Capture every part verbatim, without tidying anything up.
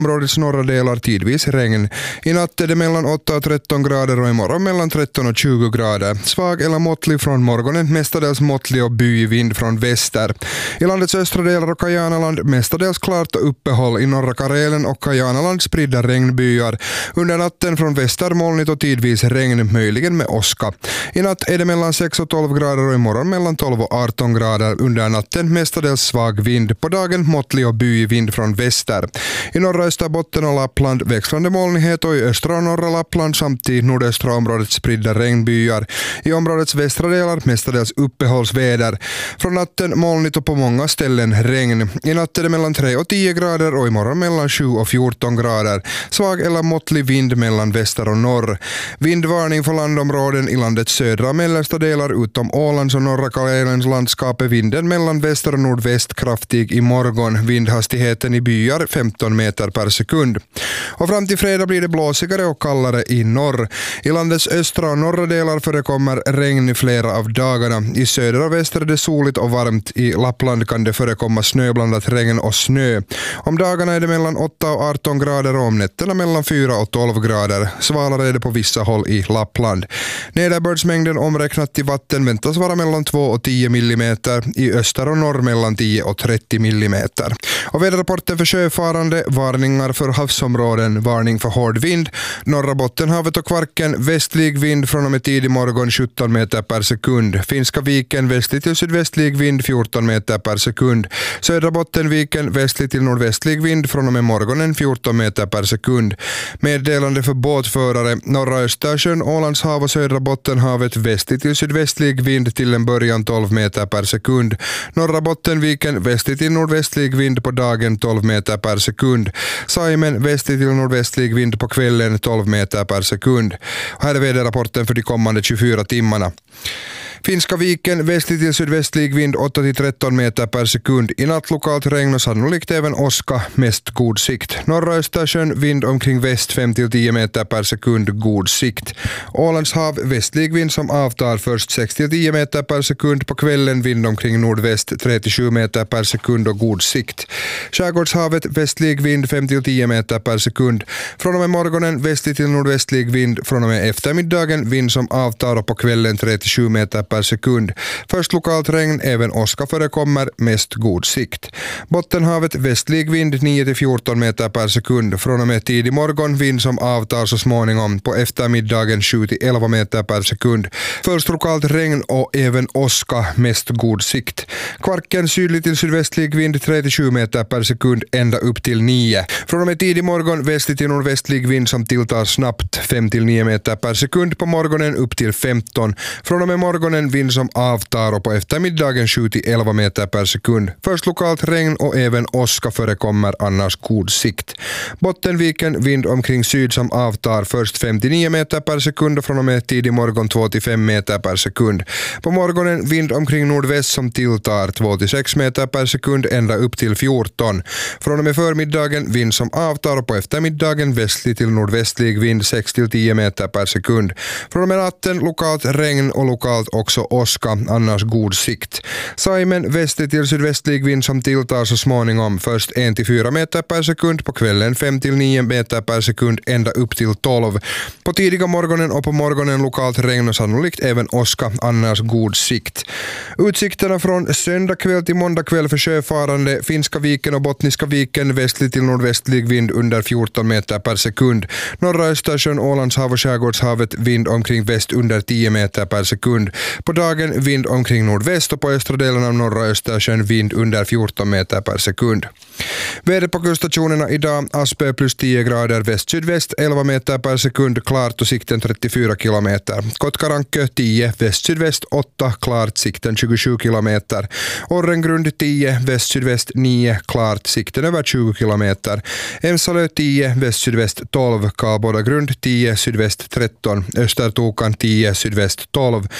Områdets norra delar tidvis regn. I natt är det mellan åtta och tretton grader och imorgon mellan tretton och tjugo grader. Svag eller måttlig från morgonen, mestadels måttlig och byig vind från väster. I landets östra delar och Kajanaland mestadels klart och uppehåll. I norra Karelen och Kajanaland spridda regnbyar. Under natten från väster molnigt och tidvis regn, möjligen med åska. I natt är det mellan sex och tolv grader och imorgon mellan tolv och arton grader. Under natten mestadels svag vind. På dagen måttlig och byig vind från väster. I norra Österbotten och Lappland växlande molnighet och i östra och norra Lappland samt i nordöstra området spridda regnbyar. I områdets västra delar mestadels uppehållsväder. Från natten molnigt och på många ställen regn. I natt är det mellan tre och tio grader och imorgon mellan sju och fjorton grader. Svag eller måttlig vind mellan väster och norr. Vindvarning för landområden i landets södra och mellersta delar utom Ålands och norra Karelens landskap är vinden mellan väster och nordväst kraftig i morgon. Vindhastigheten i byar femton meter per sekund. Och fram till fredag blir det blåsigare och kallare i norr. I landets östra och norra delar förekommer regn i flera av dagarna. I söder och väster är det soligt och varmt. I Lappland kan det förekomma snöblandat regn och snö. Om dagarna är det mellan åtta och arton grader och om nätterna mellan fyra och tolv grader. Svalare är det på vissa håll i Lappland. Nederbördsmängden omräknat till vatten väntas vara mellan två och tio millimeter. I öster och norr mellan tio och trettio millimeter. Och väderrapporten för sjöfarande, varningar för havsområden, varning för hård vind. Norra Bottenhavet och Kvarken, västlig vind från och med tidig morgon sjutton meter per sekund. Finska viken, västlig till sydvästlig vind fjorton meter per sekund. Södra Bottenviken, västlig till nordvästlig vind från och med morgonen fjorton meter per sekund. Meddelande för båtförare, norra Östersjön, Ålands hav och södra Bottenhavet, västlig till sydvästlig vind till en början tolv meter per sekund. Norra Bottenviken, västlig till nordvästlig vind på dagen tolv meter per sekund. Saimen, västlig till nordvästlig vind på kvällen tolv meter per sekund. Och här är väderrapporten för de kommande tjugofyra timmarna. Finska viken, västlig till sydvästlig vind åtta till tretton meter per sekund. I natt lokalt regn och sannolikt även åska, mest god sikt. Norra Östersjön, vind omkring väst fem till tio meter per sekund, god sikt. Ålands hav, västlig vind som avtar först sex till tio meter per sekund. På kvällen vind omkring nordväst tre till sju meter per sekund och god sikt. Skärgårdshavet, västlig vind fem till tio meter per sekund. Från och med morgonen västlig till nordvästlig vind. Från och med eftermiddagen vind som avtar och på kvällen tre till sju meter per sekund. Först lokalt regn, även åska förekommer, mest god sikt. Bottenhavet, västlig vind nio till fjorton meter per sekund. Från och med tidig morgon vind som avtar så småningom. På eftermiddagen sju till elva meter per sekund. Först lokalt regn och även åska, mest god sikt. Kvarken, sydlig till sydvästlig vind tre till sju meter per sekund, ända upp till nio. Från och med tidig morgon västlig till nordvästlig vind som tilltar snabbt fem till nio meter per sekund. På morgonen upp till femton. Från och med morgonen vind som avtar och på eftermiddagen sju till elva meter per sekund. Först lokalt regn och även åska förekommer, annars god sikt. Bottenviken, vind omkring syd som avtar först fem till nio meter per sekund och från och med tidig morgon två till fem meter per sekund. På morgonen vind omkring nordväst som tilltar två till sex meter per sekund, ända upp till fjorton. Från och med förmiddagen vind som avtar och på eftermiddagen västlig till nordvästlig vind sex till tio meter per sekund. Från och med natten lokalt regn och lokalt också åska, annars god sikt. Saimen, västlig till sydvästlig vind som tilltar så småningom först en till fyra meter per sekund, på kvällen fem till nio meter per sekund, ända upp till tolv. På tidiga morgonen och på morgonen lokalt regn och sannolikt även åska, annars god sikt. Utsikterna från söndag kväll till måndag kväll för sjöfarande, Finska viken och Bottniska viken, västlig till nordvästlig vind under fjorton meter per sekund. Norra Östersjön, Ålands hav och Skärgårdshavet, vind omkring väst under tio meter per sekund. På dagen vind omkring nordväst och på östra delen av norra Östersjön vind under fjorton meter per sekund. Väder på kuststationerna idag, Aspö plus tio grader, väst-sydväst elva meter per sekund, klart och sikten trettiofyra kilometer. Kotkarankö tio, väst-sydväst åtta, klart, sikten tjugosju kilometer. Orrengrund tio, väst-sydväst nio, klart, sikten över tjugo kilometer. Emsalö tio, väst-sydväst tolv, Karlbodagrund tio, sydväst tretton. Östertokan tio, sydväst tolv. Grå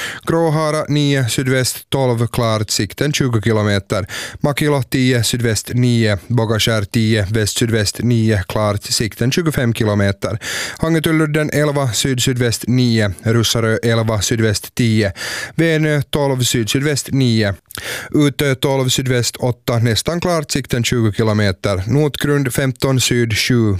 Avohara nio sydväst tolv klart sikten tjugo kilometer. Makilo tio sydväst nio, Bogashär tio väst sydväst nio klart sikten tjugofem kilometer. Hangetulludden elva syd-sydväst nio, Russarö elva sydväst tio, Vänö tolv syd-sydväst nio. Utö tolv sydväst åtta nästan klart sikten tjugo kilometer. Notgrund femton syd sju